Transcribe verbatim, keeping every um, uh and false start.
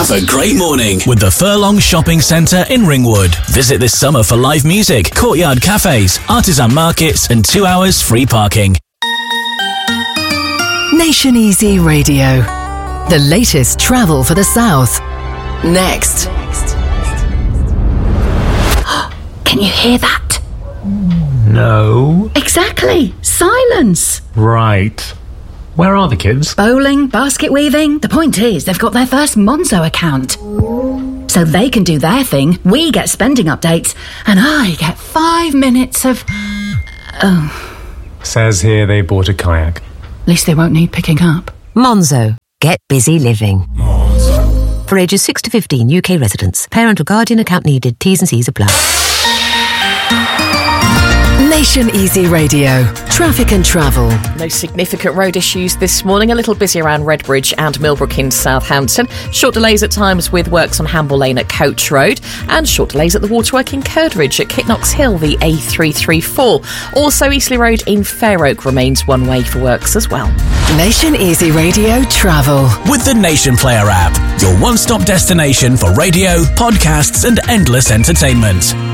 Have a great morning with the Furlong Shopping Centre in Ringwood. Visit this summer for live music, courtyard cafes, artisan markets and two hours free parking. Nation Easy Radio. The latest travel for the South. Next. Can you hear that? No. Exactly. Silence. Right. Where are the kids? Bowling, basket weaving. The point is, they've got their first Monzo account. So they can do their thing, we get spending updates, and I get five minutes of... Oh. Says here they bought a kayak. At least they won't need picking up. Monzo. Get busy living. Monzo. For ages six to fifteen, U K residents. Parent or guardian account needed. T's and C's apply. Nation Easy Radio. Traffic and travel. No significant road issues this morning. A little busy around Redbridge and Millbrook in Southampton. Short delays at times with works on Hamble Lane at Coach Road. And short delays at the waterwork in Curdridge at Kitnox Hill, the A three thirty-four. Also, Eastleigh Road in Fair Oak remains one way for works as well. Nation Easy Radio travel. With the Nation Player app, your one-stop destination for radio, podcasts and endless entertainment.